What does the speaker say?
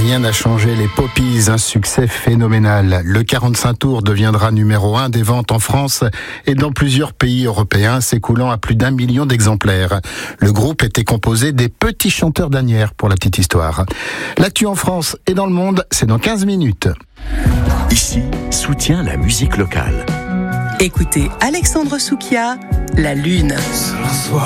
Rien n'a changé, les Poppies, un succès phénoménal. Le 45 tours deviendra numéro 1 des ventes en France et dans plusieurs pays européens, s'écoulant à plus d'1 million d'exemplaires. Le groupe était composé des petits chanteurs d'Asnières, pour la petite histoire. L'actu en France et dans le monde, c'est dans 15 minutes. Ici, soutient la musique locale. Écoutez Alexandre Soukia, La Lune.